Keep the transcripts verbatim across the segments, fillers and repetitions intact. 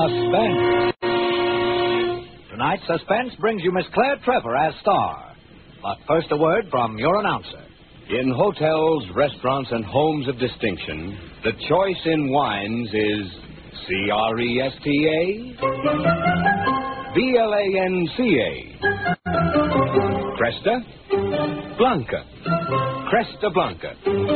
Suspense. Tonight's Suspense brings you Miss Claire Trevor as star. But first a word from your announcer. In hotels, restaurants, and homes of distinction, the choice in wines is C R E S T A, B L A N C A, Cresta, Blanca, Cresta Blanca.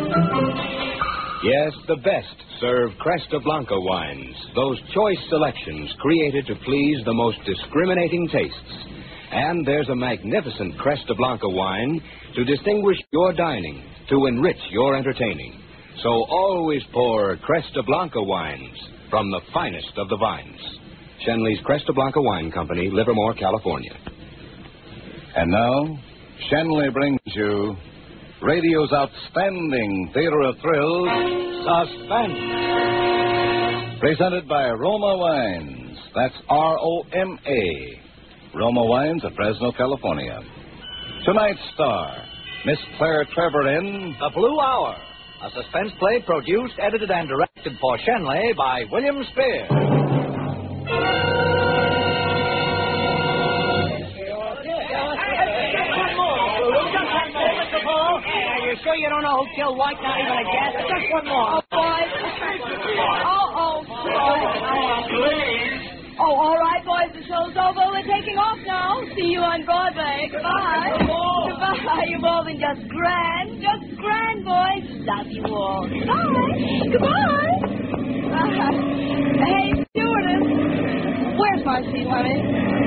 Yes, the best serve Cresta Blanca wines, those choice selections created to please the most discriminating tastes. And there's a magnificent Cresta Blanca wine to distinguish your dining, to enrich your entertaining. So always pour Cresta Blanca wines from the finest of the vines. Shenley's Cresta Blanca Wine Company, Livermore, California. And now, Shenley brings you radio's outstanding theater of thrills, Suspense. presented by Roma Wines. That's R O M A. Roma Wines of Fresno, California. Tonight's star, Miss Claire Trevor in The Blue Hour, a suspense play produced, edited, and directed for Shenley by William Spear. Are you sure you don't know who killed White? Not even a guess? Just one more. Oh, boys. Oh, oh, boys. Oh, all right, boys. The show's over. We're taking off now. See you on Broadway. Goodbye. Goodbye. You've all been just grand. Just grand, boys. Love you all. Goodbye. Goodbye. Uh, hey, stewardess. Where's my seat, honey?